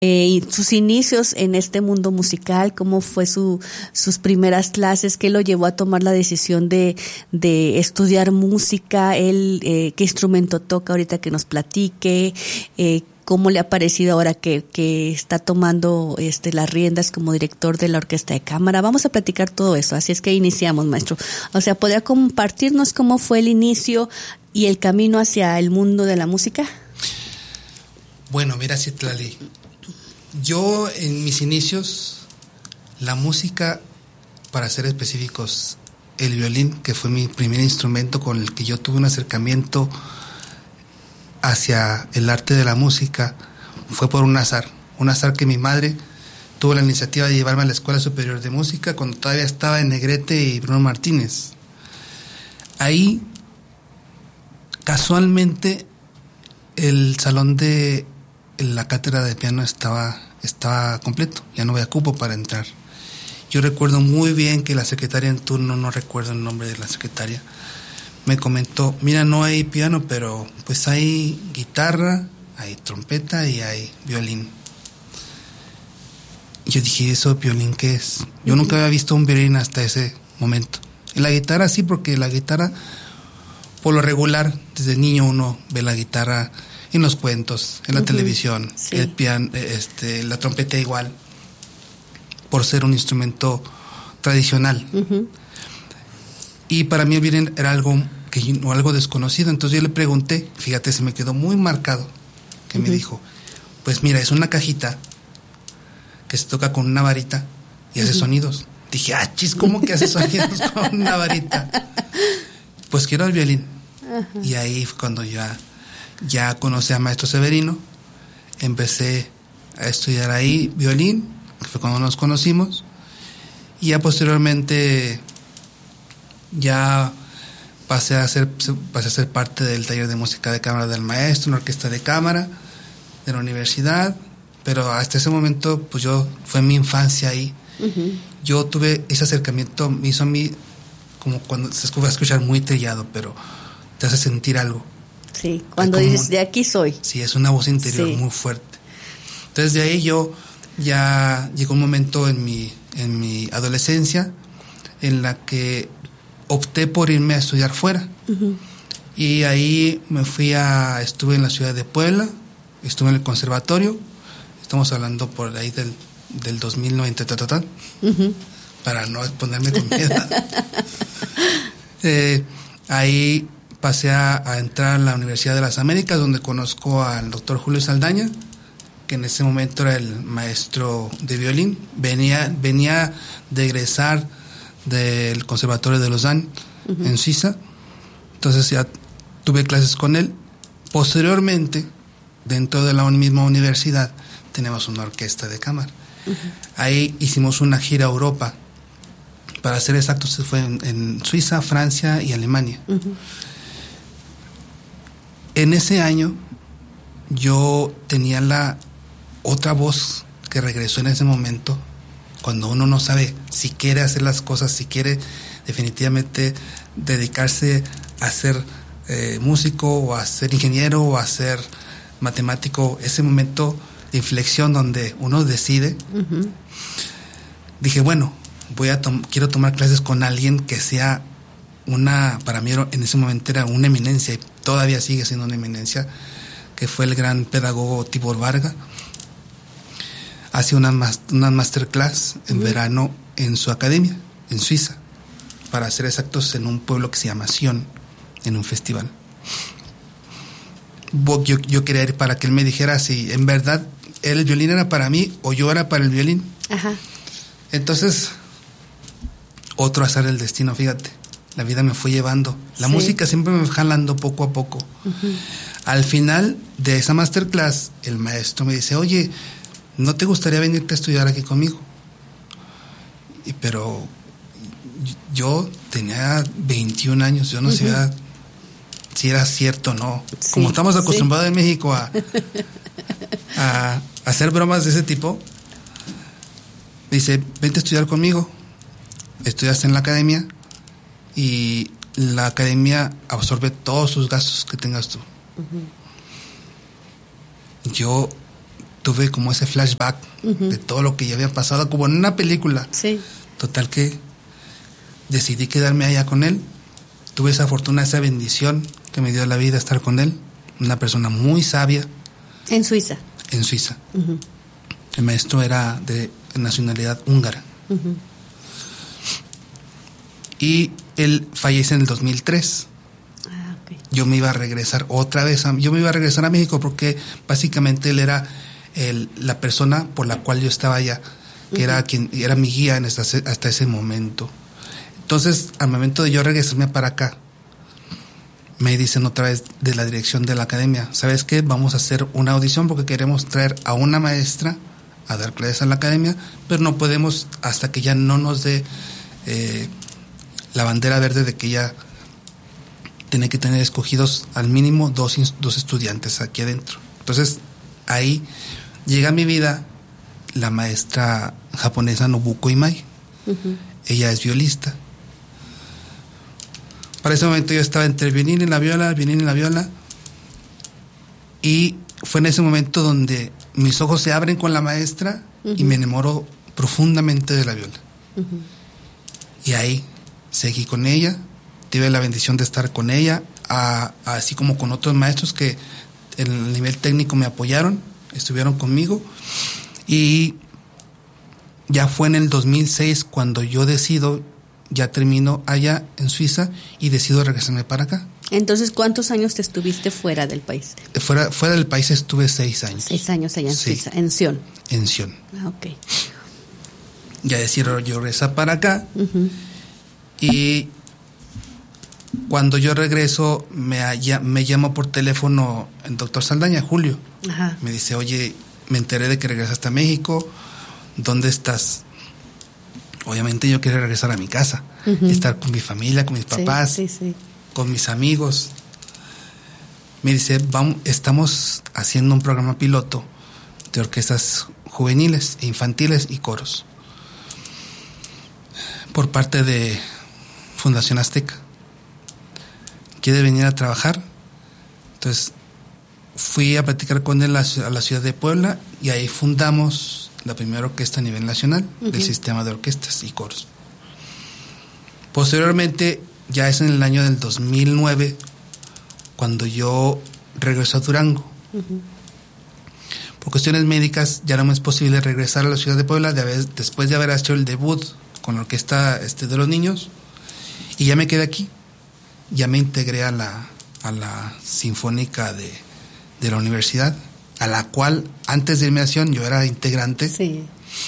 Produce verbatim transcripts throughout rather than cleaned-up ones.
Eh, y sus inicios en este mundo musical, cómo fue su, sus primeras clases, qué lo llevó a tomar la decisión de, de estudiar música, él, eh, qué instrumento toca ahorita que nos platique, eh, cómo le ha parecido ahora que, que está tomando este, las riendas como director de la Orquesta de Cámara. Vamos a platicar todo eso, así es que iniciamos, maestro. O sea, ¿podría compartirnos cómo fue el inicio y el camino hacia el mundo de la música? Bueno, mira, Citlali, yo en mis inicios, la música, para ser específicos, el violín, que fue mi primer instrumento con el que yo tuve un acercamiento hacia el arte de la música, fue por un azar. Un azar que mi madre tuvo la iniciativa de llevarme a la Escuela Superior de Música cuando todavía estaba en Negrete y Bruno Martínez. Ahí, casualmente, el salón de la cátedra de piano estaba, estaba completo, ya no había cupo para entrar. Yo recuerdo muy bien que la secretaria en turno, no recuerdo el nombre de la secretaria, me comentó, mira, no hay piano, pero pues hay guitarra, hay trompeta y hay violín. Y yo dije, ¿eso violín qué es? Yo nunca había visto un violín hasta ese momento. Y la guitarra sí, porque la guitarra, por lo regular, desde niño uno ve la guitarra en los cuentos, en la uh-huh. televisión, sí. el piano, este, la trompeta igual, por ser un instrumento tradicional. Uh-huh. Y para mí el violín era algo que o algo desconocido, entonces yo le pregunté, fíjate, se me quedó muy marcado, que uh-huh. me dijo, pues mira, es una cajita que se toca con una varita y uh-huh. hace sonidos. Dije, ah, chis, ¿cómo que hace sonidos con una varita? Pues quiero el violín. Uh-huh. Y ahí fue cuando ya Ya conocí a Maestro Severino, empecé a estudiar ahí violín, que fue cuando nos conocimos, y ya posteriormente ya pasé a ser, pasé a ser parte del taller de música de cámara del maestro, una orquesta de cámara de la universidad, pero hasta ese momento pues yo, fue mi infancia ahí. Uh-huh. Yo tuve ese acercamiento, me hizo a mí, como cuando se va a escuchar muy trillado, pero te hace sentir algo. Sí, cuando como, dices, de aquí soy. Sí, es una voz interior sí. muy fuerte. Entonces de ahí yo ya llegó un momento en mi, en mi adolescencia en la que opté por irme a estudiar fuera. Uh-huh. Y ahí me fui a, estuve en la ciudad de Puebla, estuve en el conservatorio, estamos hablando por ahí del, del dos mil noventa, ta, ta, ta, uh-huh. para no exponerme con mi edad. eh, ahí pasé a, a entrar a la Universidad de las Américas, donde conozco al doctor Julio Saldaña, que en ese momento era el maestro de violín. Venía, venía de egresar del Conservatorio de Lausanne, uh-huh. en Suiza. Entonces ya tuve clases con él. Posteriormente, dentro de la misma universidad, tenemos una orquesta de cámara. Uh-huh. Ahí hicimos una gira a Europa. Para ser exactos, se fue en, en Suiza, Francia y Alemania. Uh-huh. En ese año yo tenía la otra voz que regresó en ese momento, cuando uno no sabe si quiere hacer las cosas, si quiere definitivamente dedicarse a ser eh, músico o a ser ingeniero o a ser matemático, ese momento de inflexión donde uno decide. Uh-huh. Dije, bueno, voy a tom- quiero tomar clases con alguien que sea una, para mí en ese momento era una eminencia y todavía sigue siendo una eminencia, que fue el gran pedagogo Tibor Varga. Hace una, una masterclass en uh-huh. verano en su academia, en Suiza, para ser exactos, en un pueblo que se llama Sion, en un festival. Yo, yo quería ir para que él me dijera si en verdad el violín era para mí o yo era para el violín. Ajá. Entonces, otro azar del destino, fíjate. La vida me fue llevando. La sí. música siempre me fue jalando poco a poco. Uh-huh. Al final de esa masterclass, el maestro me dice, oye, ¿no te gustaría venirte a estudiar aquí conmigo? Y, pero yo tenía veintiún años, yo no uh-huh. sabía si era cierto o no. Sí, como estamos acostumbrados sí. en México a, a, a hacer bromas de ese tipo, dice, vente a estudiar conmigo. Estudiaste en la academia y la academia absorbe todos sus gastos que tengas tú. Uh-huh. Yo tuve como ese flashback uh-huh. de todo lo que ya había pasado, como en una película. Sí. Total que decidí quedarme allá con él. Tuve esa fortuna, esa bendición que me dio la vida estar con él. Una persona muy sabia. ¿En Suiza? En Suiza. Uh-huh. El maestro era de nacionalidad húngara. Uh-huh. Y él fallece en el dos mil tres. Ah, okay. Yo me iba a regresar otra vez, a, yo me iba a regresar a México porque básicamente él era el, la persona por la cual yo estaba allá, que uh-huh. era quien era mi guía en esta, hasta ese momento. Entonces, al momento de yo regresarme para acá, me dicen otra vez de la dirección de la academia, ¿sabes qué? Vamos a hacer una audición porque queremos traer a una maestra a dar clases a la academia, pero no podemos hasta que ya no nos dé eh, la bandera verde de que ya tiene que tener escogidos al mínimo dos, dos estudiantes aquí adentro. Entonces, ahí llega a mi vida la maestra japonesa Nobuko Imai. Uh-huh. Ella es violista. Para ese momento yo estaba entre el violín y la viola, el violín y la viola. Y fue en ese momento donde mis ojos se abren con la maestra uh-huh. y me enamoro profundamente de la viola. Uh-huh. Y ahí seguí con ella, tuve la bendición de estar con ella, a, a, así como con otros maestros que en el nivel técnico me apoyaron, estuvieron conmigo. Y ya fue en el dos mil seis cuando yo decido, ya termino allá en Suiza y decido regresarme para acá. Entonces, ¿cuántos años te estuviste fuera del país? Fuera, fuera del país estuve seis años. Seis años allá en sí. Suiza, en Sion. En Sion. Ah, ok. Ya decido yo regresar para acá. Uh-huh. Y cuando yo regreso, me, me llama por teléfono el doctor Saldaña, Julio. Ajá. Me dice, oye, me enteré de que regresaste a México, ¿dónde estás? Obviamente yo quiero regresar a mi casa, uh-huh. estar con mi familia, con mis papás, sí, sí, sí. con mis amigos. Me dice, vamos, estamos haciendo un programa piloto de orquestas juveniles, infantiles y coros por parte de Fundación Azteca. ¿Quiere venir a trabajar? Entonces fui a platicar con él a la ciudad de Puebla y ahí fundamos la primera orquesta a nivel nacional uh-huh. del sistema de orquestas y coros. Posteriormente, ya es en el año del dos mil nueve cuando yo regreso a Durango. Uh-huh. Por cuestiones médicas ya no me es posible regresar a la ciudad de Puebla de haber, después de haber hecho el debut con la orquesta este, de los niños, y ya me quedé aquí. Ya me integré a la, a la Sinfónica de, de la universidad, a la cual antes de irme a Sion yo era integrante. Sí.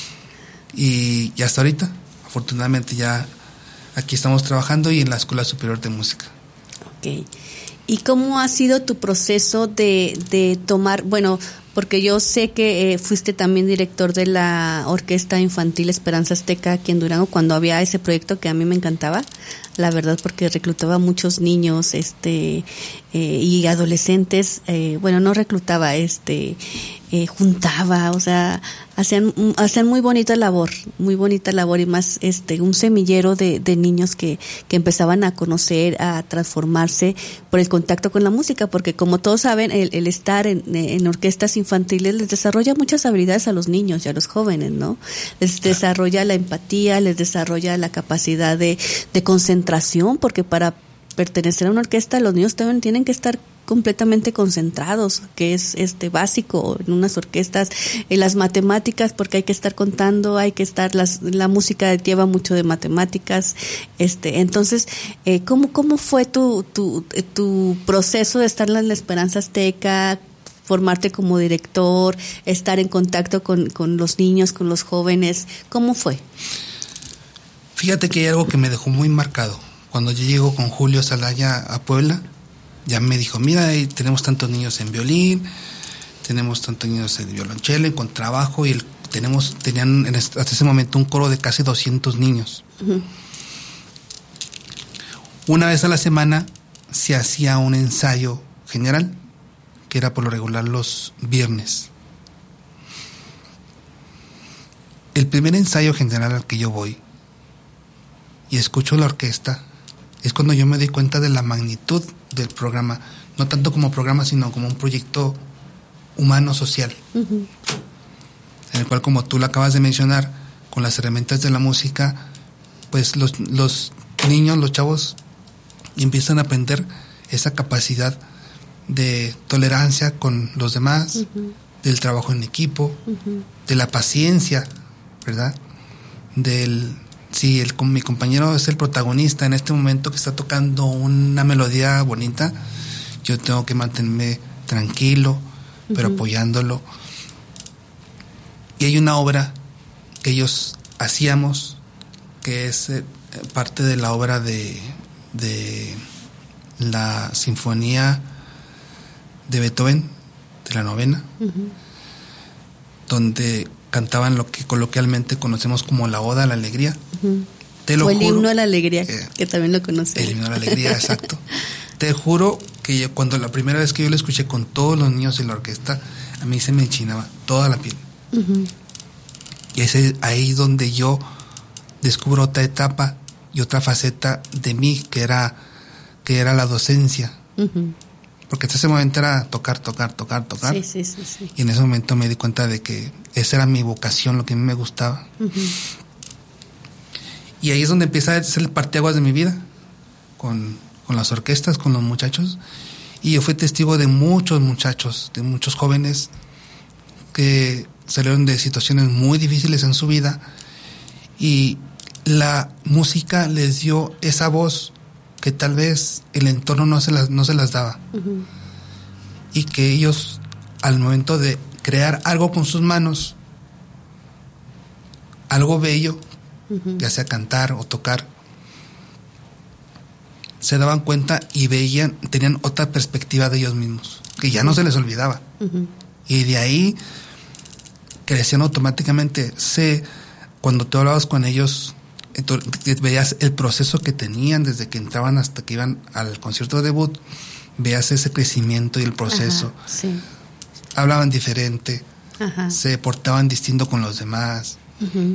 Y, y hasta ahorita, afortunadamente ya aquí estamos trabajando y en la Escuela Superior de Música. Ok. ¿Y cómo ha sido tu proceso de, de tomar, bueno, porque yo sé que eh, fuiste también director de la Orquesta Infantil Esperanza Azteca aquí en Durango cuando había ese proyecto que a mí me encantaba, la verdad, porque reclutaba a muchos niños este eh, y adolescentes, eh, bueno, no reclutaba, este eh, juntaba, o sea, hacían hacían muy bonita labor, muy bonita labor y más este un semillero de, de niños que, que empezaban a conocer, a transformarse por el contacto con la música, porque como todos saben, el, el estar en, en orquestas infantiles les desarrolla muchas habilidades a los niños y a los jóvenes, ¿no? Les desarrolla la empatía, les desarrolla la capacidad de, de concentración, porque para pertenecer a una orquesta los niños también tienen que estar completamente concentrados, que es este básico en unas orquestas, en las matemáticas, porque hay que estar contando, hay que estar, las, la música lleva mucho de matemáticas, este, entonces, eh, ¿cómo, cómo fue tu, tu, tu proceso de estar en la Esperanza Azteca, formarte como director, estar en contacto con, con los niños, con los jóvenes? ¿Cómo fue? Fíjate que hay algo que me dejó muy marcado. Cuando yo llego con Julio Saldaña a Puebla, ya me dijo, mira, tenemos tantos niños en violín, tenemos tantos niños en violonchelo, en contrabajo, y el, tenemos tenían en este, hasta ese momento un coro de casi doscientos niños. Uh-huh. Una vez a la semana se hacía un ensayo general, que era por lo regular los viernes. El primer ensayo general al que yo voy y escucho la orquesta es cuando yo me doy cuenta de la magnitud del programa, no tanto como programa, sino como un proyecto humano social, uh-huh. en el cual, como tú lo acabas de mencionar, con las herramientas de la música, pues los, los niños, los chavos, empiezan a aprender esa capacidad de tolerancia con los demás, uh-huh. del trabajo en equipo, uh-huh. de la paciencia, ¿verdad? Del, si el, mi compañero es el protagonista en este momento que está tocando una melodía bonita, yo tengo que mantenerme tranquilo, uh-huh. pero apoyándolo. Y hay una obra que ellos hacíamos, que es eh, parte de la obra de, de la Sinfonía de Beethoven, de la novena, uh-huh. donde cantaban lo que coloquialmente conocemos como la Oda a la Alegría. Uh-huh. Te lo o el juro, himno a la alegría, eh, que también lo conocemos. El himno a la alegría, exacto. Te juro que yo, cuando la primera vez que yo lo escuché con todos los niños de la orquesta, a mí se me enchinaba toda la piel. Uh-huh. Y es ahí donde yo descubro otra etapa y otra faceta de mí, que era, que era la docencia. Uh-huh. Porque hasta ese momento era tocar, tocar, tocar, tocar. Sí, sí, sí, sí. Y en ese momento me di cuenta de que esa era mi vocación, lo que a mí me gustaba. Uh-huh. Y ahí es donde empieza a ser el parteaguas de mi vida, con, con las orquestas, con los muchachos. Y yo fui testigo de muchos muchachos, de muchos jóvenes que salieron de situaciones muy difíciles en su vida, y la música les dio esa voz que tal vez el entorno no se las, no se las daba. Uh-huh. Y que ellos, al momento de crear algo con sus manos, algo bello, uh-huh. ya sea cantar o tocar, se daban cuenta y veían, tenían otra perspectiva de ellos mismos, que ya no se les olvidaba. Uh-huh. Y de ahí crecían automáticamente. Sé, cuando tú hablabas con ellos, veías el proceso que tenían desde que entraban hasta que iban al concierto de debut, veías ese crecimiento y el proceso. Ajá, sí. Hablaban diferente, ajá. se portaban distinto con los demás. Uh-huh.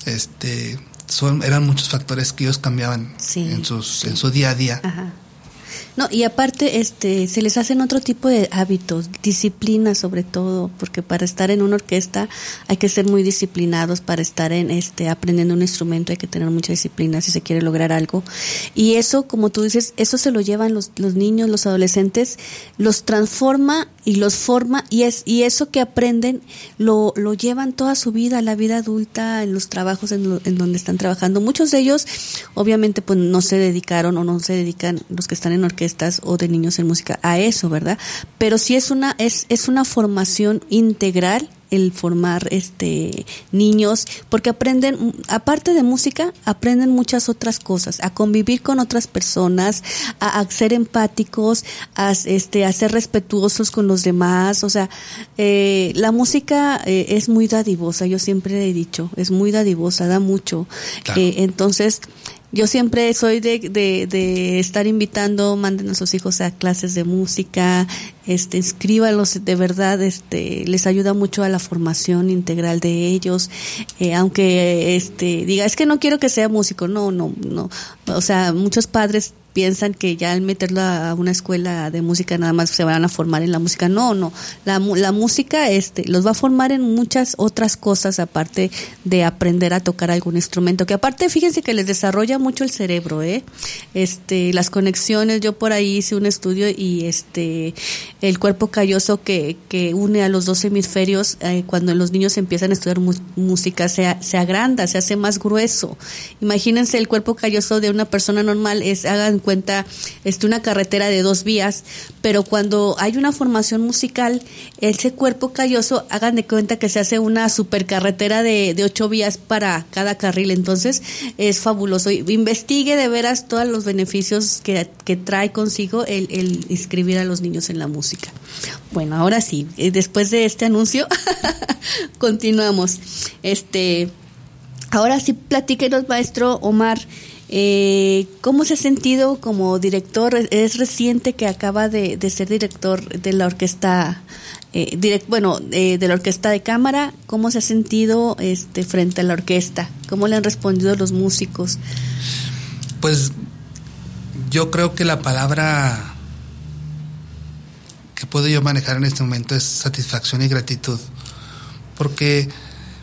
Este, son, eran muchos factores que ellos cambiaban sí, en sus, sí. en su día a día. Ajá. No, y aparte este se les hacen otro tipo de hábitos, disciplina sobre todo, porque para estar en una orquesta hay que ser muy disciplinados, para estar en este aprendiendo un instrumento hay que tener mucha disciplina si se quiere lograr algo. Y eso, como tú dices, eso se lo llevan los los niños, los adolescentes, los transforma y los forma, y es y eso que aprenden lo lo llevan toda su vida, la vida adulta, en los trabajos en, lo, en donde están trabajando. Muchos de ellos obviamente pues no se dedicaron o no se dedican, los que están en orquesta o de niños en música, a eso, ¿verdad? Pero sí es una es es una formación integral el formar este niños, porque aprenden, aparte de música, aprenden muchas otras cosas, a convivir con otras personas, a, a ser empáticos, a este a ser respetuosos con los demás. O sea, eh, la música eh, es muy dadivosa, yo siempre he dicho, es muy dadivosa, da mucho. Claro. Eh, entonces yo siempre soy de, de, de estar invitando, manden a sus hijos a clases de música, este, inscríbalos, de verdad, este, les ayuda mucho a la formación integral de ellos, eh, aunque, este, diga, es que no quiero que sea músico, no, no, no, o sea, muchos padres piensan que ya al meterlo a una escuela de música nada más se van a formar en la música. No, no, la, la música este los va a formar en muchas otras cosas aparte de aprender a tocar algún instrumento, que aparte fíjense que les desarrolla mucho el cerebro, eh este las conexiones. Yo por ahí hice un estudio y este el cuerpo calloso que, que une a los dos hemisferios, eh, cuando los niños empiezan a estudiar mu- música se, se agranda, se hace más grueso. Imagínense el cuerpo calloso de una persona normal, es hagan cuenta este una carretera de dos vías, pero cuando hay una formación musical, ese cuerpo calloso, hagan de cuenta que se hace una supercarretera de, de ocho vías para cada carril. Entonces es fabuloso. Investigue de veras todos los beneficios que, que trae consigo el, el inscribir a los niños en la música. Bueno, ahora sí, después de este anuncio continuamos. Este, ahora sí, platíquenos, maestro Omar, Eh, ¿cómo se ha sentido como director? Es reciente que acaba de, de ser director de la orquesta, eh, direct, bueno, eh, de la orquesta de cámara. ¿Cómo se ha sentido este frente a la orquesta? ¿Cómo le han respondido los músicos? Pues yo creo que la palabra que puedo yo manejar en este momento es satisfacción y gratitud, porque